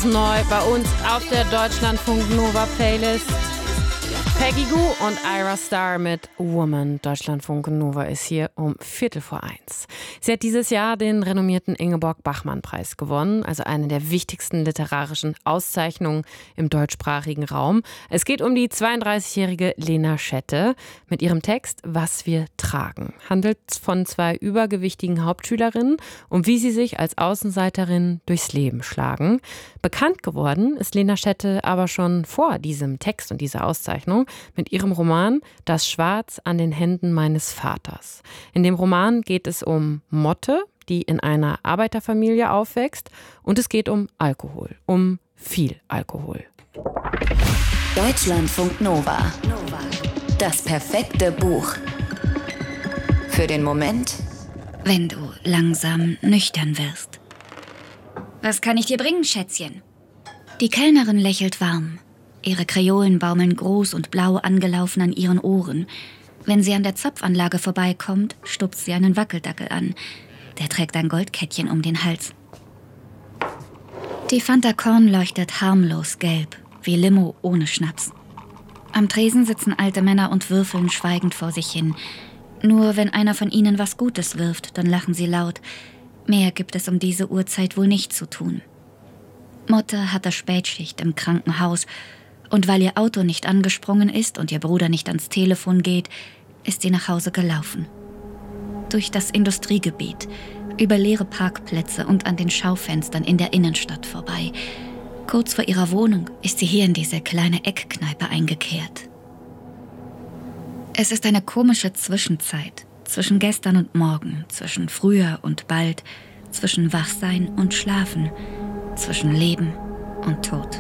neu bei uns auf der Deutschlandfunk Nova Playlist. Peggy Gou und Ira Star mit Woman. Deutschlandfunk Nova ist hier um 1:15. Sie hat dieses Jahr den renommierten Ingeborg-Bachmann-Preis gewonnen, also eine der wichtigsten literarischen Auszeichnungen im deutschsprachigen Raum. Es geht um die 32-jährige Lena Schette mit ihrem Text Was wir tragen. Handelt von zwei übergewichtigen Hauptschülerinnen und wie sie sich als Außenseiterin durchs Leben schlagen. Bekannt geworden ist Lena Schette aber schon vor diesem Text und dieser Auszeichnung mit ihrem Roman Das Schwarz an den Händen meines Vaters. In dem Roman geht es um Motte, die in einer Arbeiterfamilie aufwächst, und es geht um Alkohol, um viel Alkohol. Deutschlandfunk Nova. Das perfekte Buch. Für den Moment, wenn du langsam nüchtern wirst. Was kann ich dir bringen, Schätzchen? Die Kellnerin lächelt warm. Ihre Kreolen baumeln groß und blau angelaufen an ihren Ohren. Wenn sie an der Zapfanlage vorbeikommt, stupst sie einen Wackeldackel an. Der trägt ein Goldkettchen um den Hals. Die Fanta Korn leuchtet harmlos gelb, wie Limo ohne Schnaps. Am Tresen sitzen alte Männer und würfeln schweigend vor sich hin. Nur wenn einer von ihnen was Gutes wirft, dann lachen sie laut. Mehr gibt es um diese Uhrzeit wohl nicht zu tun. Motte hatte Spätschicht im Krankenhaus. Und weil ihr Auto nicht angesprungen ist und ihr Bruder nicht ans Telefon geht, ist sie nach Hause gelaufen. Durch das Industriegebiet, über leere Parkplätze und an den Schaufenstern in der Innenstadt vorbei. Kurz vor ihrer Wohnung ist sie hier in diese kleine Eckkneipe eingekehrt. Es ist eine komische Zwischenzeit, zwischen gestern und morgen, zwischen früher und bald, zwischen Wachsein und Schlafen, zwischen Leben und Tod.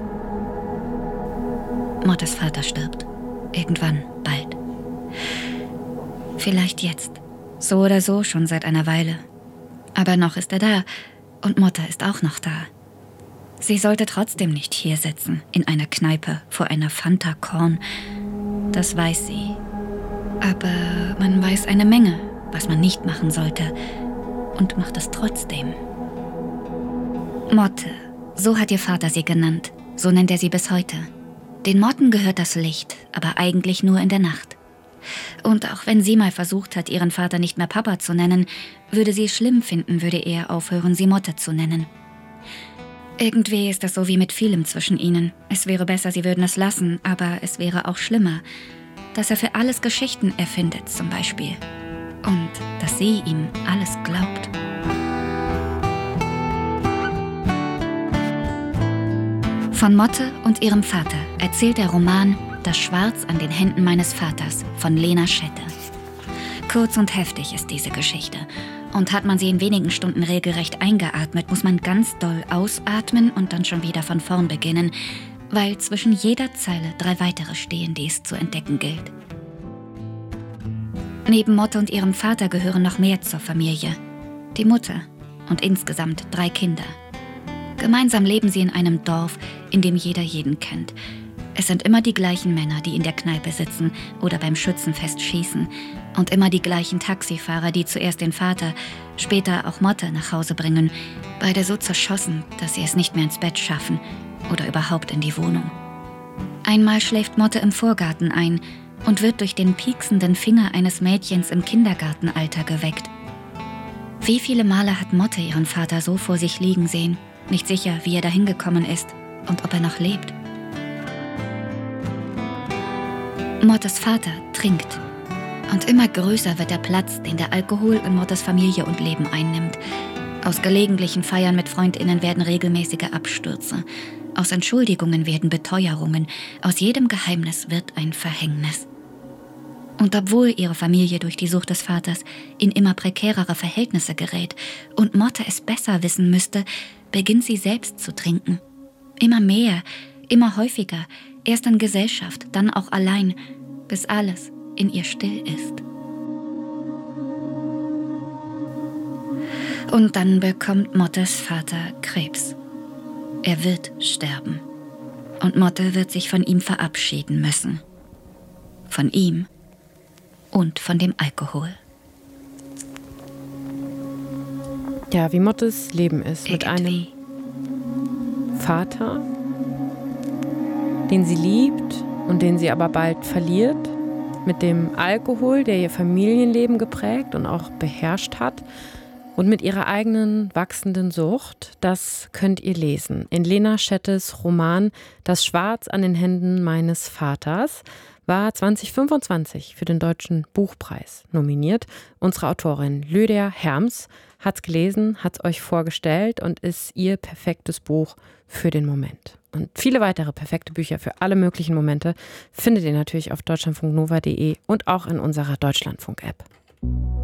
Mottes Vater stirbt. Irgendwann, bald. Vielleicht jetzt. So oder so schon seit einer Weile. Aber noch ist er da. Und Motte ist auch noch da. Sie sollte trotzdem nicht hier sitzen, in einer Kneipe, vor einer Fanta Korn. Das weiß sie. Aber man weiß eine Menge, was man nicht machen sollte. Und macht es trotzdem. Motte, so hat ihr Vater sie genannt. So nennt er sie bis heute. Den Motten gehört das Licht, aber eigentlich nur in der Nacht. Und auch wenn sie mal versucht hat, ihren Vater nicht mehr Papa zu nennen, würde sie es schlimm finden, würde er aufhören, sie Motte zu nennen. Irgendwie ist das so wie mit vielem zwischen ihnen. Es wäre besser, sie würden es lassen, aber es wäre auch schlimmer, dass er für alles Geschichten erfindet, zum Beispiel. Und dass sie ihm alles glaubt. Von Motte und ihrem Vater erzählt der Roman Das Schwarz an den Händen meines Vaters von Lena Schette. Kurz und heftig ist diese Geschichte. Und hat man sie in wenigen Stunden regelrecht eingeatmet, muss man ganz doll ausatmen und dann schon wieder von vorn beginnen, weil zwischen jeder Zeile 3 weitere stehen, die es zu entdecken gilt. Neben Motte und ihrem Vater gehören noch mehr zur Familie. Die Mutter und insgesamt 3 Kinder. Gemeinsam leben sie in einem Dorf, in dem jeder jeden kennt. Es sind immer die gleichen Männer, die in der Kneipe sitzen oder beim Schützenfest schießen. Und immer die gleichen Taxifahrer, die zuerst den Vater, später auch Motte nach Hause bringen. Beide so zerschossen, dass sie es nicht mehr ins Bett schaffen oder überhaupt in die Wohnung. Einmal schläft Motte im Vorgarten ein und wird durch den pieksenden Finger eines Mädchens im Kindergartenalter geweckt. Wie viele Male hat Motte ihren Vater so vor sich liegen sehen? Nicht sicher, wie er dahin gekommen ist und ob er noch lebt. Mottes Vater trinkt. Und immer größer wird der Platz, den der Alkohol in Mottes Familie und Leben einnimmt. Aus gelegentlichen Feiern mit FreundInnen werden regelmäßige Abstürze. Aus Entschuldigungen werden Beteuerungen. Aus jedem Geheimnis wird ein Verhängnis. Und obwohl ihre Familie durch die Sucht des Vaters in immer prekärere Verhältnisse gerät und Motte es besser wissen müsste, beginnt sie selbst zu trinken. Immer mehr, immer häufiger, erst in Gesellschaft, dann auch allein, bis alles in ihr still ist. Und dann bekommt Mottes Vater Krebs. Er wird sterben. Und Motte wird sich von ihm verabschieden müssen. Von ihm und von dem Alkohol. Ja, wie Mottes Leben ist. Mit einem Vater, den sie liebt und den sie aber bald verliert, mit dem Alkohol, der ihr Familienleben geprägt und auch beherrscht hat, und mit ihrer eigenen wachsenden Sucht. Das könnt ihr lesen in Lena Schettes Roman Das Schwarz an den Händen meines Vaters, war 2025 für den Deutschen Buchpreis nominiert. Unsere Autorin Lydia Herms hat es gelesen, hat es euch vorgestellt und ist ihr perfektes Buch für den Moment. Und viele weitere perfekte Bücher für alle möglichen Momente findet ihr natürlich auf deutschlandfunknova.de und auch in unserer Deutschlandfunk-App.